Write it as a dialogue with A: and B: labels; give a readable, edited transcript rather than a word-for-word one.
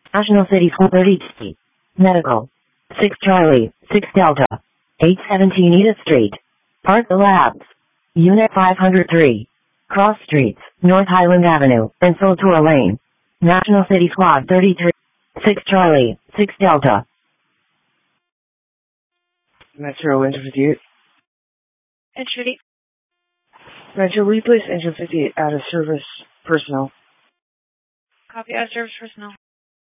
A: National City School 30T. Medical. 6 Charlie, 6 Delta. 817 Edith Street. Park the Labs. Unit 503. Cross Streets, North Highland Avenue, and Soltour Lane. National City Squad 33. 6 Charlie, 6 Delta.
B: Metro Engine 58.
C: Engine 58.
B: Metro, will you place Engine 58 out of service personnel?
C: Copy, out of service personnel.